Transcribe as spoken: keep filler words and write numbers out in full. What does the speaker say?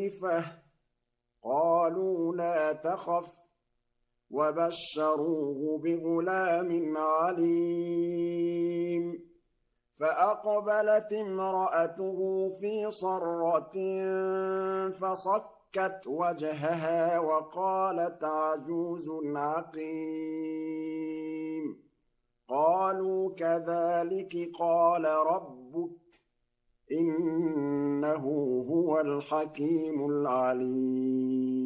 خَفِيفَةٌ ۖ قَالُوا لَا تَخَفْ ۖ وَبَشَّرُوهُ بِغُلَامٍ عَلِيمٍ فَأَقْبَلَتِ امْرَأَتُهُ فِي صَرَّةٍ فَصَكَّتْ وَجْهَهَا وَقَالَتْ عَجُوزٌ عَقِيمٌ قَالُوا كَذَٰلِكِ قَالَ رَبُّكِ ۖ إِنَّهُ هُوَ الْحَكِيمُ الْعَلِيمُ